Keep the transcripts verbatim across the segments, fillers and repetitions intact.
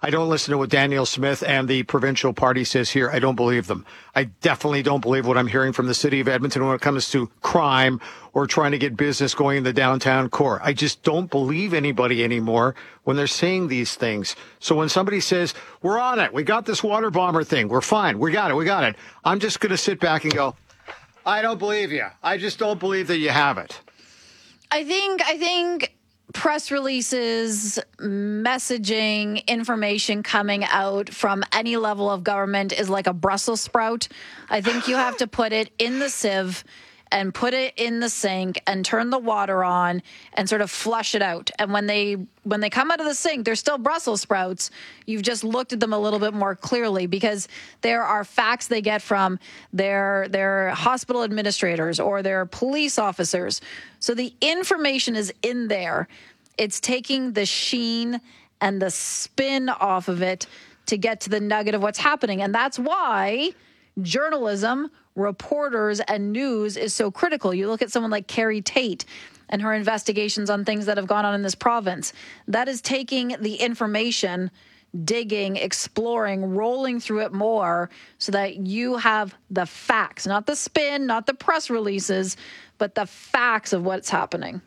I don't listen to what Danielle Smith and the provincial party says here. I don't believe them. I definitely don't believe what I'm hearing from the city of Edmonton when it comes to crime or trying to get business going in the downtown core. I just don't believe anybody anymore when they're saying these things. So when somebody says, we're on it, we got this water bomber thing, we're fine, we got it, we got it, I'm just going to sit back and go, I don't believe you. I just don't believe that you have it. I think, I think press releases, messaging, information coming out from any level of government is like a Brussels sprout. I think you have to put it in the sieve and put it in the sink and turn the water on and sort of flush it out. And when they when they come out of the sink, they're still Brussels sprouts. You've just looked at them a little bit more clearly because there are facts they get from their their hospital administrators or their police officers. So the information is in there. It's taking the sheen and the spin off of it to get to the nugget of what's happening. And that's why journalism, reporters, and news is so critical. You look at someone like Carrie Tate and her investigations on things that have gone on in this province. That is taking the information, digging, exploring, rolling through it more so that you have the facts, not the spin, not the press releases, but the facts of what's happening.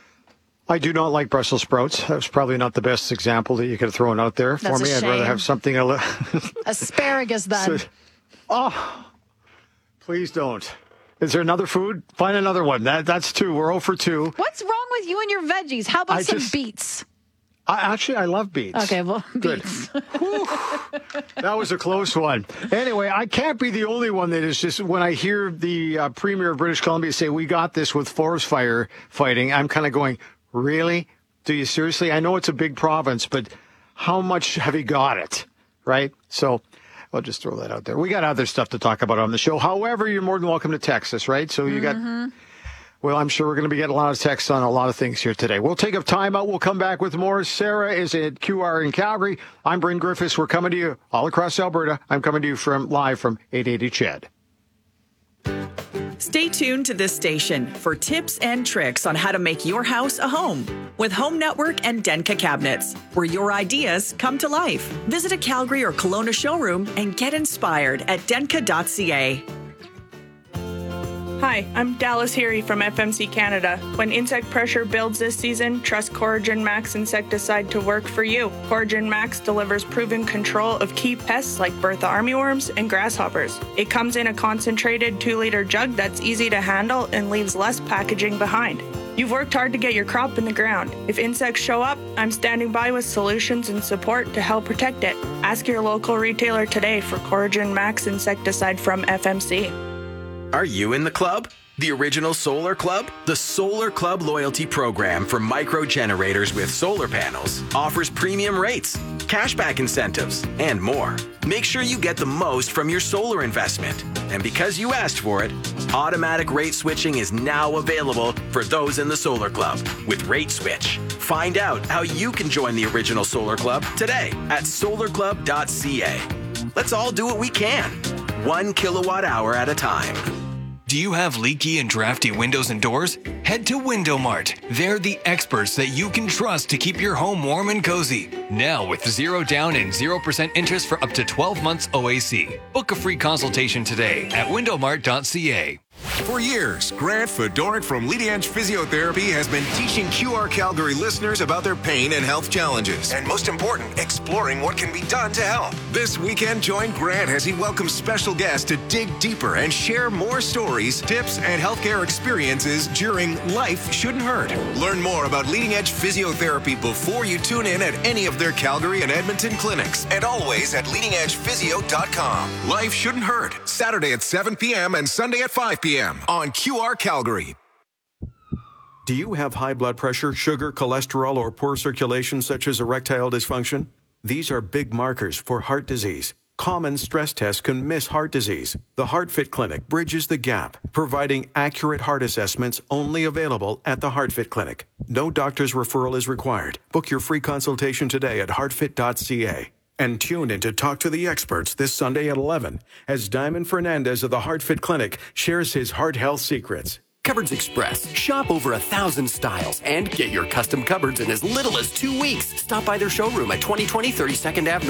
I do not like Brussels sprouts. That was probably not the best example that you could have thrown out there for That's me. a I'd rather shame. have something a little... Asparagus, then. So, oh, please don't. Is there another food? Find another one. That That's two. We're oh for two. What's wrong with you and your veggies? How about I some just- beets? I, actually, I love beets. Okay, well, Good. beets. Whew. That was a close one. Anyway, I can't be the only one that is just, when I hear the uh, Premier of British Columbia say, we got this with forest fire fighting, I'm kind of going, really? Do you seriously? I know it's a big province, but how much have you got it? Right? So I'll just throw that out there. We got other stuff to talk about on the show. However, you're more than welcome to text us, right? So you Mm-hmm. got... Well, I'm sure we're going to be getting a lot of texts on a lot of things here today. We'll take a time out. We'll come back with more. Sarah is at Q R in Calgary. I'm Bryn Griffiths. We're coming to you all across Alberta. I'm coming to you from live from eight eighty C H E D. Stay tuned to this station for tips and tricks on how to make your house a home with Home Network and Denka Cabinets, where your ideas come to life. Visit a Calgary or Kelowna showroom and get inspired at denka dot c a. Hi, I'm Dallas Heary from F M C Canada. When insect pressure builds this season, trust Coragen Max insecticide to work for you. Coragen Max delivers proven control of key pests like Bertha armyworms and grasshoppers. It comes in a concentrated two liter jug that's easy to handle and leaves less packaging behind. You've worked hard to get your crop in the ground. If insects show up, I'm standing by with solutions and support to help protect it. Ask your local retailer today for Coragen Max insecticide from F M C. Are you in the club? The original Solar Club? The Solar Club loyalty program for micro generators with solar panels offers premium rates, cashback incentives, and more. Make sure you get the most from your solar investment. And because you asked for it, automatic rate switching is now available for those in the Solar Club with Rate Switch. Find out how you can join the original Solar Club today at solar club dot c a. Let's all do what we can, one kilowatt hour at a time. Do you have leaky and drafty windows and doors? Head to Window Mart. They're the experts that you can trust to keep your home warm and cozy. Now with zero down and zero percent interest for up to twelve months O A C. Book a free consultation today at window mart dot c a. For years, Grant Fedoruk from Leading Edge Physiotherapy has been teaching Q R Calgary listeners about their pain and health challenges. And most important, exploring what can be done to help. This weekend, join Grant as he welcomes special guests to dig deeper and share more stories, tips, and healthcare experiences during Life Shouldn't Hurt. Learn more about Leading Edge Physiotherapy before you tune in at any of their Calgary and Edmonton clinics. And always at leading edge physio dot com. Life Shouldn't Hurt, Saturday at seven p.m. and Sunday at five p.m. on Q R Calgary. Do you have high blood pressure, sugar, cholesterol, or poor circulation such as erectile dysfunction? These are big markers for heart disease. Common stress tests can miss heart disease. The HeartFit Clinic bridges the gap, providing accurate heart assessments only available at the HeartFit Clinic. No doctor's referral is required. Book your free consultation today at heart fit dot c a. And tune in to Talk to the Experts this Sunday at eleven as Diamond Fernandez of the HeartFit Clinic shares his heart health secrets. Cupboards Express. Shop over a thousand styles and get your custom cupboards in as little as two weeks. Stop by their showroom at twenty twenty thirty-second Avenue.